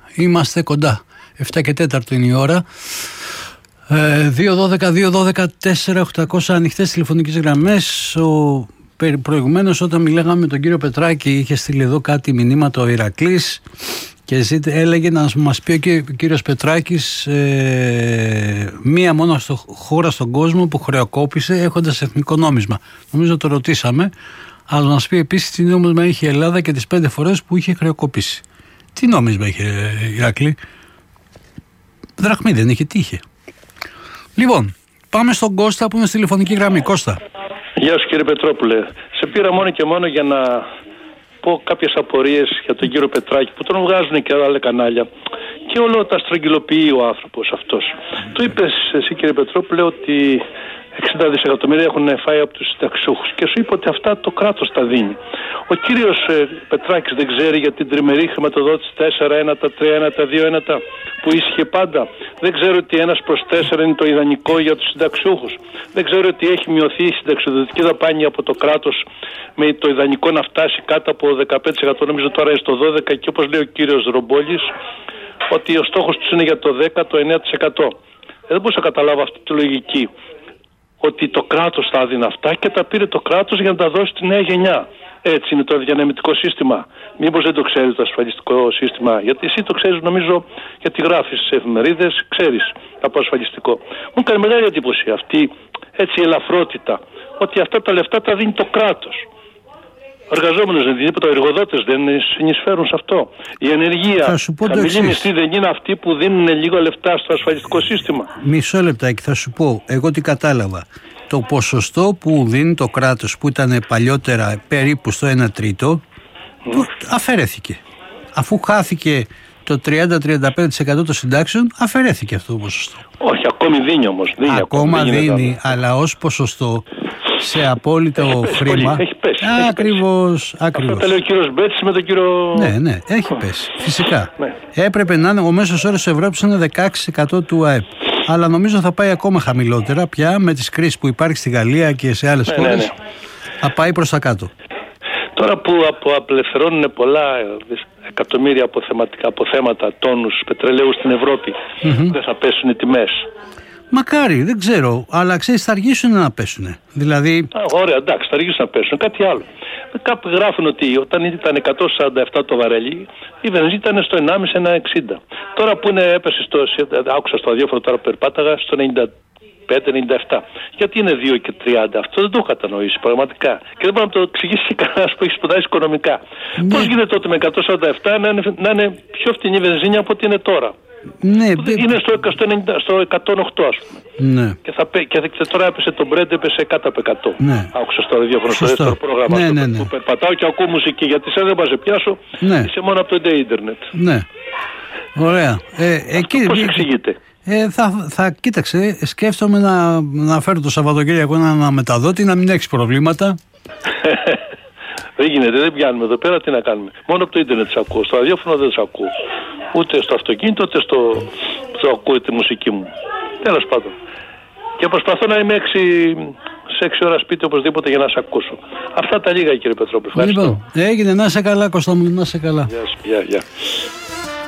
Είμαστε κοντά. 7 και 4 είναι η ώρα. 2-12-2-12-4-800 ανοιχτές τηλεφωνικές γραμμές. Προηγουμένως, όταν μιλάγαμε με τον κύριο Πετράκη, είχε στείλει εδώ κάτι μηνύματα ο Ηρακλής και έλεγε να μας πει ο κύριος Πετράκης μία μόνο χώρα στον κόσμο που χρεοκόπησε έχοντας εθνικό νόμισμα. Νομίζω το ρωτήσαμε, αλλά να μας πει επίσης τι νόμισμα είχε η Ελλάδα και τις 5 φορές που είχε χρεοκοπήσει. Τι νόμισμα είχε, Ηρακλή? Δραχμή δεν είχε, τι είχε? Λοιπόν, πάμε στον Κώστα που είναι στη τηλεφωνική γραμμή. Κώστα. Γεια σου κύριε Πετρόπουλε. Σε πήρα μόνο και μόνο για να πω κάποιες απορίες για τον κύριο Πετράκη που τον βγάζουν και άλλα κανάλια και όλο τα στρογγυλοποιεί ο άνθρωπος αυτός. Το είπες εσύ κύριε Πετρόπουλε ότι 60 δισεκατομμύρια έχουν φάει από τους συνταξιούχους και σου είπε ότι αυτά το κράτος τα δίνει. Ο κύριος Πετράκης δεν ξέρει για την τριμερή χρηματοδότηση 4-1, 3-1, 2-1 που ίσχυε πάντα. Δεν ξέρει ότι 1/4 είναι το ιδανικό για τους συνταξιούχους. Δεν ξέρει ότι έχει μειωθεί η συνταξιοδοτική δαπάνη από το κράτος με το ιδανικό να φτάσει κάτω από 15%. Νομίζω τώρα είναι στο 12% και όπως λέει ο κύριος Ρομπόλης ότι ο στόχος τους είναι για το 10%, το 9%. Δεν μπορούσα να καταλάβω αυτή τη λογική. Ότι το κράτος θα έδινε αυτά και τα πήρε το κράτος για να τα δώσει στη νέα γενιά. Έτσι είναι το διανεμητικό σύστημα. Μήπως δεν το ξέρεις το ασφαλιστικό σύστημα? Γιατί εσύ το ξέρεις, νομίζω, γιατί γράφεις στις εφημερίδες, ξέρεις από ασφαλιστικό. Μου κάνει μεγάλη εντύπωση αυτή έτσι η ελαφρότητα. Ότι αυτά τα λεφτά τα δίνει το κράτος. Ο εργαζόμενος δεν δίνει, οι εργοδότες δεν συνεισφέρουν σε αυτό. Η ενεργεία, χαμηλή μισθή δεν είναι αυτοί που δίνουν λίγο λεφτά στο ασφαλιστικό σύστημα? Μισό λεπτάκι, θα σου πω. Εγώ τι κατάλαβα. Το ποσοστό που δίνει το κράτος που ήταν παλιότερα περίπου στο 1/3 αφαιρέθηκε. Αφού χάθηκε το 30-35% των συντάξεων, αφαιρέθηκε αυτό το ποσοστό. Όχι, ακόμη δίνει όμως. Ακόμα δίνει, αλλά ως ποσοστό σε απόλυτο χρήμα. Έχει πέσει. Ακριβώς. Αυτό τα λέει ο κύριος Μπέτσης με τον κύριο... Ναι, έχει πέσει. Φυσικά. Ναι. Έπρεπε να είναι, ο μέσος όρος της Ευρώπης είναι 16% του ΑΕΠ. Αλλά νομίζω θα πάει ακόμα χαμηλότερα πια με τις κρίσεις που υπάρχει στη Γαλλία και σε άλλες χώρες. Ναι. Θα πάει προς τα κάτω. Τώρα που απελευθερώνουν πολλά εκατομμύρια αποθέματα τόνους πετρελαίου στην Ευρώπη, δεν θα πέσουν οι τιμές? Μακάρι, δεν ξέρω, αλλά ξέρεις, θα αργήσουν να πέσουν. Δηλαδή... Ωραία, εντάξει, θα αργήσουν να πέσουν. Κάτι άλλο. Κάπου γράφουν ότι όταν ήταν 147 το βαρέλι, η βενζίνη ήταν στο 1,5-1,60. Τώρα που έπεσε άκουσα στο αδιόφορο τώρα που περπάταγα, στο 95-97. Γιατί είναι 2 και 30, αυτό δεν το έχω κατανοήσει πραγματικά. Και δεν μπορεί να το εξηγήσει κανένας που έχει σπουδάσει οικονομικά. Πώς γίνεται τότε με 147 να είναι πιο φτηνή βενζίνη από ό,τι είναι τώρα? Ναι, είναι στο 108 ας πούμε. Ναι. Και τώρα έπεσε το Brent, έπεσε κάτω από 100. Ναι. Άκουσα στο ραδιόφωνο στο δεύτερο πρόγραμμα που περπατάω και ακούω μουσική. Γιατί σε δεν πας σε πιάσω, είσαι μόνο από το ίντερνετ. Ναι. Ωραία. Πώς εξηγείται? Κοίταξε, σκέφτομαι να φέρω το Σαββατοκύριακο ένα μεταδότη, να μην έχει προβλήματα. Δεν γίνεται, δεν πιάνουμε εδώ πέρα, τι να κάνουμε? Μόνο από το ίντερνετ τις ακούω, στο ραδιόφωνο δεν τις ακούω. Ούτε στο αυτοκίνητο, ούτε στο ακούω τη μουσική μου. Τέλος πάντων. Και προσπαθώ να είμαι σε 6 ώρα σπίτι οπωσδήποτε για να σε ακούσω. Αυτά τα λίγα κύριε Πετρόπουλε. Λοιπόν, έγινε, να είσαι καλά Κώστα μου, να είσαι καλά. Γεια.